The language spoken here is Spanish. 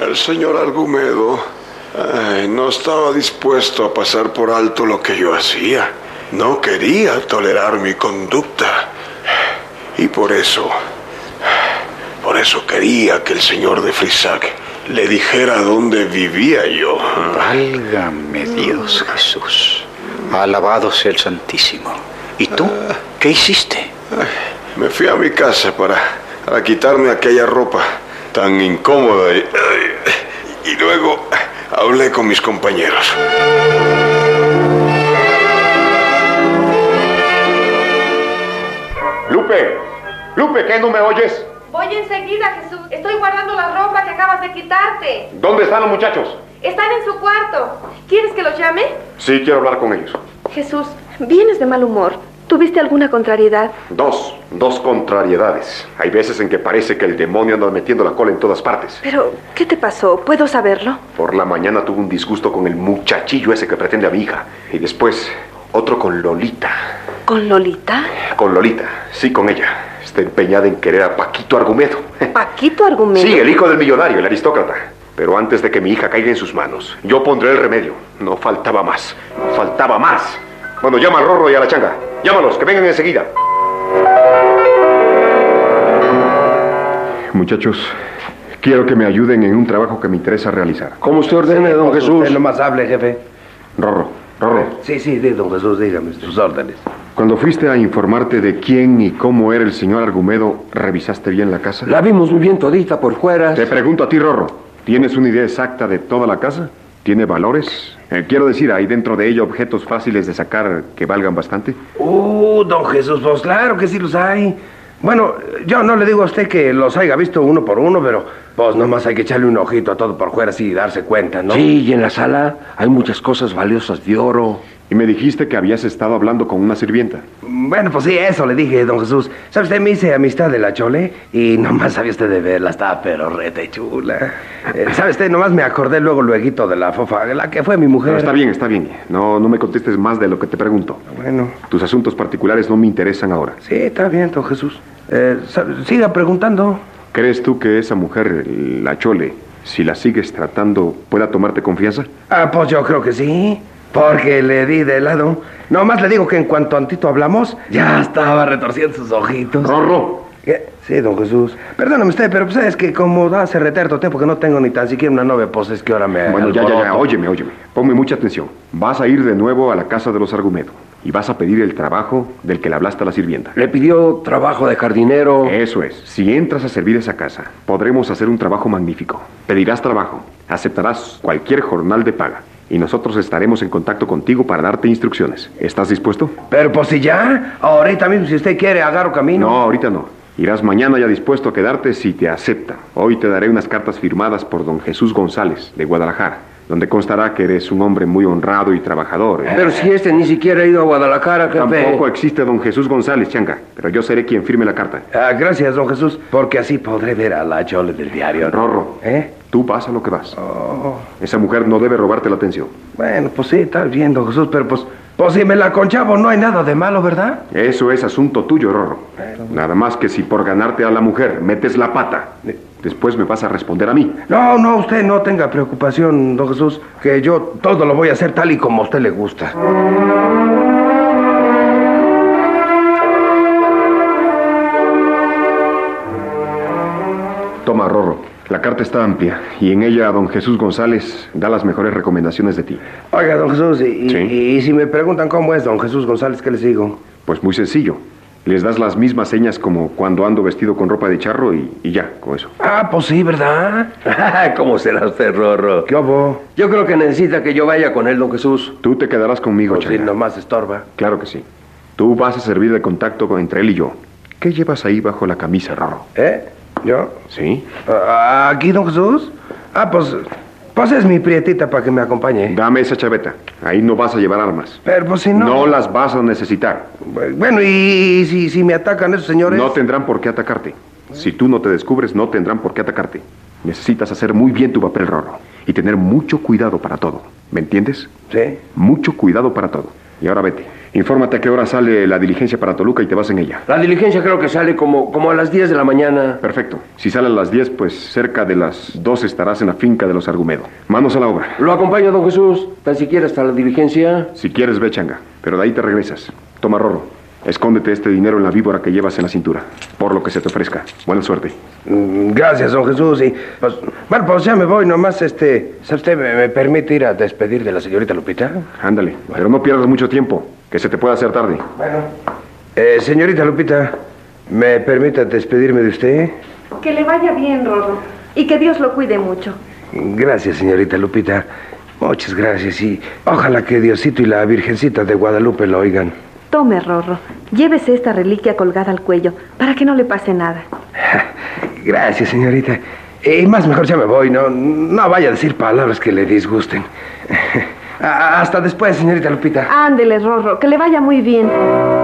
El señor Argumedo no estaba dispuesto a pasar por alto lo que yo hacía. No quería tolerar mi conducta. Y por eso quería que el señor de Frisac le dijera dónde vivía yo. Válgame Dios, Jesús. Alabado sea el Santísimo. ¿Y tú? ¿Qué hiciste? Me fui a mi casa para quitarme aquella ropa tan incómoda y luego hablé con mis compañeros. Lupe, ¿qué no me oyes? Voy enseguida, Jesús. Estoy guardando la ropa que acabas de quitarte. ¿Dónde están los muchachos? Están en su cuarto. ¿Quieres que los llame? Sí, quiero hablar con ellos. Jesús, vienes de mal humor. ¿Tuviste alguna contrariedad? Dos contrariedades. Hay veces en que parece que el demonio anda metiendo la cola en todas partes. Pero, ¿qué te pasó? ¿Puedo saberlo? Por la mañana tuve un disgusto con el muchachillo ese que pretende a mi hija. Y después, otro con Lolita. ¿Con Lolita? Con Lolita, sí, con ella. Está empeñada en querer a Paquito Argumedo. ¿Paquito Argumedo? Sí, el hijo del millonario, el aristócrata. Pero antes de que mi hija caiga en sus manos, yo pondré el remedio. No faltaba más. Bueno, llama a Rorro y a la Changa. Llámalos, que vengan enseguida. Muchachos, quiero que me ayuden en un trabajo que me interesa realizar. Como usted ordene, don Jesús. Usted nomás hable, jefe. Rorro. Sí, don Jesús, dígame sus órdenes. Cuando fuiste a informarte de quién y cómo era el señor Argumedo, ¿revisaste bien la casa? La vimos muy bien todita por fuera. Te pregunto a ti, Rorro. ¿Tienes una idea exacta de toda la casa? ¿Tiene valores? Quiero decir, ¿hay dentro de ella objetos fáciles de sacar que valgan bastante? Don Jesús, pues claro que sí los hay. Bueno, yo no le digo a usted que los haya visto uno por uno, pero pues nomás hay que echarle un ojito a todo por fuera así y darse cuenta, ¿no? Sí, y en la sala hay muchas cosas valiosas de oro. Y me dijiste que habías estado hablando con una sirvienta. Bueno, pues sí, eso le dije, don Jesús. ¿Sabe usted? Me hice amistad de la Chole y nomás sabía usted de verla, estaba pero rete chula. ¿Sabe usted? Nomás me acordé luego de la fofa, la que fue mi mujer. Pero está bien. No me contestes más de lo que te pregunto. Bueno. Tus asuntos particulares no me interesan ahora. Sí, está bien, don Jesús. Siga preguntando. ¿Crees tú que esa mujer, la Chole, si la sigues tratando, pueda tomarte confianza? Pues yo creo que sí. Porque le di de lado. Nomás le digo que en cuanto antito hablamos, ya estaba retorciendo sus ojitos. ¡Rorro! Sí, don Jesús. Perdóname usted, pero pues es que como hace reterto tiempo que no tengo ni tan siquiera una novia, pues es que ahora me... Bueno, ya, óyeme. Ponme mucha atención. Vas a ir de nuevo a la casa de los Argumedo y vas a pedir el trabajo del que le hablaste a la sirvienta. Le pidió trabajo de jardinero. Eso es. Si entras a servir esa casa, podremos hacer un trabajo magnífico. Pedirás trabajo, aceptarás cualquier jornal de paga. Y nosotros estaremos en contacto contigo para darte instrucciones. ¿Estás dispuesto? Pero pues si ya, ahorita mismo si usted quiere agarro camino. No, ahorita no. Irás mañana ya dispuesto a quedarte si te acepta. Hoy te daré unas cartas firmadas por don Jesús González, de Guadalajara, donde constará que eres un hombre muy honrado y trabajador. Pero si ni siquiera ha ido a Guadalajara, jefe. Tampoco existe don Jesús González, Changa, pero yo seré quien firme la carta. Gracias, don Jesús, porque así podré ver a la Chole del diario. Rorro, tú vas a lo que vas. Esa mujer no debe robarte la atención. Bueno, pues sí, está bien, don Jesús, pero pues si me la conchavo no hay nada de malo, ¿verdad? Eso es asunto tuyo, Rorro. Nada más que si por ganarte a la mujer metes la pata, después me vas a responder a mí. No, usted no tenga preocupación, don Jesús, que yo todo lo voy a hacer tal y como a usted le gusta. Toma, Rorro. La carta está amplia y en ella don Jesús González da las mejores recomendaciones de ti. Oiga, don Jesús, ¿Sí? y si me preguntan cómo es don Jesús González, ¿qué les digo? Pues muy sencillo. Les das las mismas señas como cuando ando vestido con ropa de charro y ya, con eso. Pues sí, ¿verdad? ¿Cómo será usted, Rorro? ¿Qué hubo? Yo creo que necesita que yo vaya con él, don Jesús. Tú te quedarás conmigo, Pues sí, Changa. nomás estorba. Claro que sí. Tú vas a servir de contacto entre él y yo. ¿Qué llevas ahí bajo la camisa, Rorro? ¿Yo? ¿Sí? ¿Aquí, don Jesús? Pues es mi prietita para que me acompañe. Dame esa chaveta. Ahí no vas a llevar armas. Pero pues si no... No las vas a necesitar. Bueno, y si me atacan esos señores... No tendrán por qué atacarte. Si tú no te descubres, no tendrán por qué atacarte. Necesitas hacer muy bien tu papel, Rorro. Y tener mucho cuidado para todo. ¿Me entiendes? Sí. Mucho cuidado para todo. Y ahora vete. Infórmate a qué hora sale la diligencia para Toluca y te vas en ella. La diligencia creo que sale como a las 10 de la mañana. Perfecto. Si sale a las 10, pues cerca de las 2 estarás en la finca de los Argumedo. Manos a la obra. Lo acompaño, don Jesús. Tan siquiera hasta la diligencia. Si quieres, ve, Changa. Pero de ahí te regresas. Toma, Rorro. Escóndete este dinero en la víbora que llevas en la cintura. Por lo que se te ofrezca. Buena suerte. Gracias, don Jesús. Y, pues, bueno, pues ya me voy. Nomás, ¿sabe usted me permite ir a despedir de la señorita Lupita? Ándale. Pero no pierdas mucho tiempo. Que se te pueda hacer tarde. Bueno. Señorita Lupita, ¿me permite despedirme de usted? Que le vaya bien, Rorro. Y que Dios lo cuide mucho. Gracias, señorita Lupita. Muchas gracias. Y ojalá que Diosito y la Virgencita de Guadalupe lo oigan. Tome, Rorro. Llévese esta reliquia colgada al cuello para que no le pase nada. Gracias, señorita. Y más mejor ya me voy. No vaya a decir palabras que le disgusten. Hasta después, señorita Lupita. Ándele, Rorro. Que le vaya muy bien.